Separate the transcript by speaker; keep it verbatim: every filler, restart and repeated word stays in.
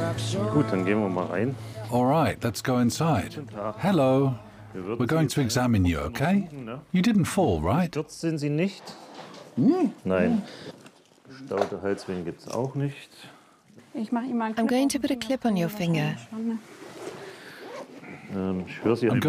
Speaker 1: Gut, dann gehen wir mal rein.
Speaker 2: All right, let's go inside. Hello. We're going to examine you, okay? You didn't fall, right?
Speaker 1: Gestürzt sind Sie nicht? Nein. Gestaute Halsvenen gibt es auch nicht.
Speaker 3: I'm going to put a clip on your finger.
Speaker 1: Ähm, ich höre Sie.